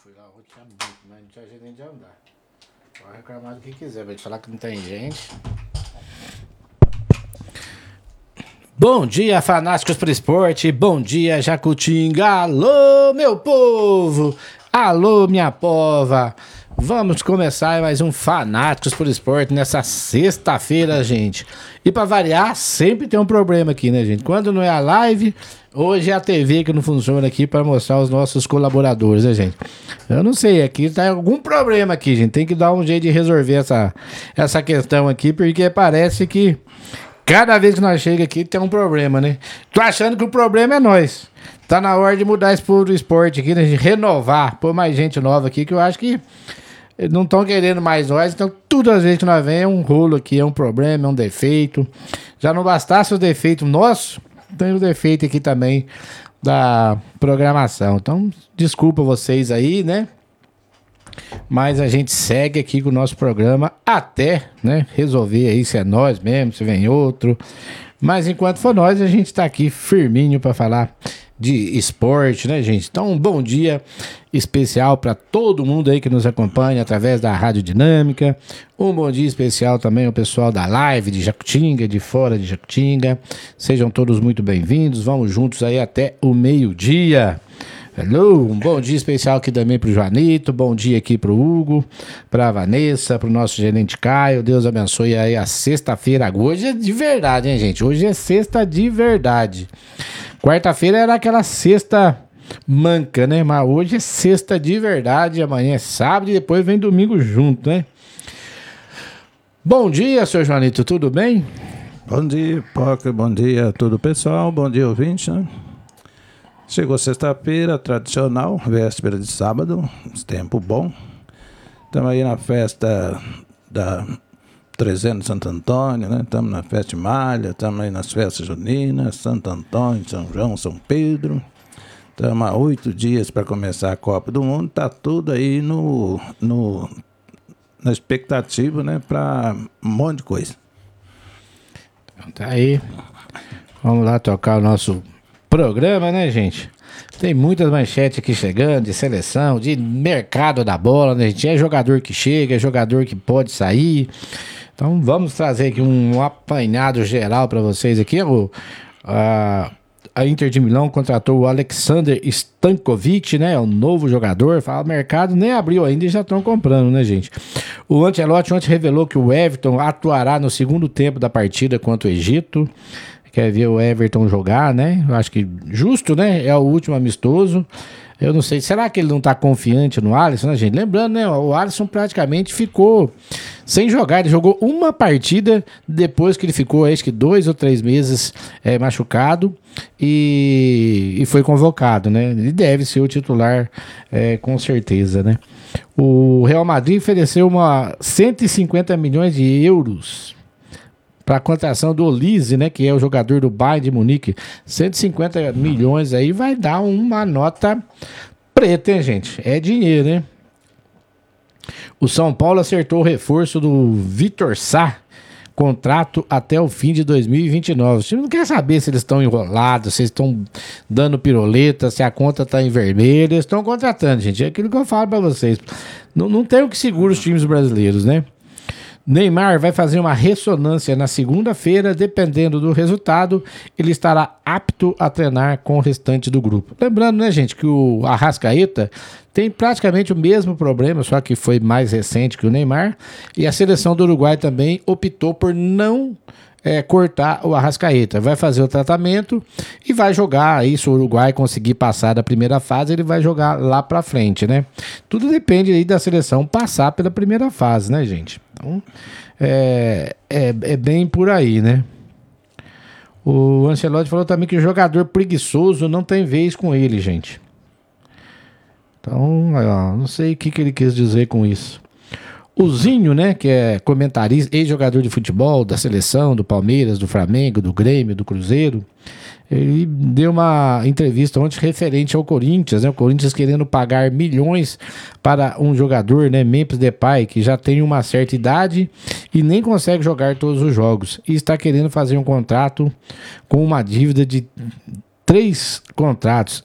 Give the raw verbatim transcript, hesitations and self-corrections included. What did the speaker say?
fui lá ontem, tinha muito, mas não tinha jeito nem de andar. Pode reclamar do que quiser, vai te falar que não tem gente. Bom dia, fanáticos pro esporte. Bom dia, Jacutinga. Alô, meu povo. Alô, minha pova. Vamos começar mais um Fanáticos por Esporte nessa sexta-feira, gente. E pra variar, sempre tem um problema aqui, né, gente? Quando não é a live, hoje é a T V que não funciona aqui para mostrar os nossos colaboradores, né, gente? Eu não sei, aqui tá algum problema aqui, gente. Tem que dar um jeito de resolver essa, essa questão aqui, porque parece que cada vez que nós chegamos aqui tem um problema, né? Tô achando que o problema é nós. Tá na hora de mudar esse povo do esporte aqui, né? De renovar, pôr mais gente nova aqui, que eu acho que não estão querendo mais nós. Então, todas as vezes que nós vemos é um rolo aqui, é um problema, é um defeito. Já não bastasse o defeito nosso, tem o defeito aqui também da programação. Então, desculpa vocês aí, né? Mas a gente segue aqui com o nosso programa até, né, resolver aí se é nós mesmo, se vem outro. Mas enquanto for nós, a gente tá aqui firminho para falar de esporte, né, gente? Então, um bom dia especial para todo mundo aí que nos acompanha através da Rádio Dinâmica. Um bom dia especial também ao pessoal da live de Jacutinga, de fora de Jacutinga. Sejam todos muito bem-vindos. Vamos juntos aí até o meio-dia. Hello, um bom dia especial aqui também pro Joanito, bom dia aqui pro Hugo, pra Vanessa, pro nosso gerente Caio. Deus abençoe aí a sexta-feira. Hoje é de verdade, hein, gente? Hoje é sexta de verdade. Quarta-feira era aquela sexta manca, né? Mas hoje é sexta de verdade, amanhã é sábado e depois vem domingo junto, né? Bom dia, senhor Joanito, tudo bem? Bom dia, Poca, bom dia a todo o pessoal, bom dia, ouvinte, né? Chegou sexta-feira, tradicional, véspera de sábado, tempo bom. Estamos aí na festa da trezentos de Santo Antônio, né? Estamos na festa de Malha, estamos aí nas festas juninas, Santo Antônio, São João, São Pedro. Estamos há oito dias para começar a Copa do Mundo, tá tudo aí no, no, na expectativa, né? Para um monte de coisa. Então tá aí. Vamos lá tocar o nosso programa, né, gente? Tem muitas manchetes aqui chegando, de seleção, de mercado da bola, né, gente? É jogador que chega, é jogador que pode sair. Então vamos trazer aqui um apanhado geral para vocês aqui. O, a, a Inter de Milão contratou o Alexander Stankovic, né? O novo jogador. Fala, o mercado nem abriu ainda e já estão comprando, né, gente? O Ancelotti ontem revelou que o Everton atuará no segundo tempo da partida contra o Egito. Quer ver o Everton jogar, né? Eu acho que justo, né? É o último amistoso. Eu não sei, será que ele não tá confiante no Alisson, né, gente? Lembrando, né? O Alisson praticamente ficou sem jogar. Ele jogou uma partida depois que ele ficou, acho que dois ou três meses é, machucado e, e foi convocado, né? Ele deve ser o titular, é, com certeza, né? O Real Madrid ofereceu uma cento e cinquenta milhões de euros para a contratação do Olise, né, que é o jogador do Bayern de Munique. cento e cinquenta milhões aí vai dar uma nota preta, hein, gente? É dinheiro, né? O São Paulo acertou o reforço do Vitor Sá, contrato até o fim de dois mil e vinte e nove. O time não quer saber se eles estão enrolados, se eles estão dando piroleta, se a conta está em vermelho. Eles estão contratando, gente. É aquilo que eu falo para vocês. Não, não tem o que segura os times brasileiros, né? Neymar vai fazer uma ressonância na segunda-feira, dependendo do resultado, ele estará apto a treinar com o restante do grupo. Lembrando, né, gente, que o Arrascaeta tem praticamente o mesmo problema, só que foi mais recente que o Neymar, e a seleção do Uruguai também optou por não é, cortar o Arrascaeta. Vai fazer o tratamento e vai jogar aí, se o Uruguai conseguir passar da primeira fase, ele vai jogar lá pra frente, né? Tudo depende aí da seleção passar pela primeira fase, né, gente? Então, é, é, é bem por aí, né? O Ancelotti falou também que o jogador preguiçoso não tem vez com ele, gente. Então, ó, não sei o que, que ele quis dizer com isso. O Zinho, né, que é comentarista, ex-jogador de futebol da seleção, do Palmeiras, do Flamengo, do Grêmio, do Cruzeiro, ele deu uma entrevista ontem referente ao Corinthians, né, o Corinthians querendo pagar milhões para um jogador, né, Memphis Depay, que já tem uma certa idade e nem consegue jogar todos os jogos, e está querendo fazer um contrato com uma dívida de três contratos,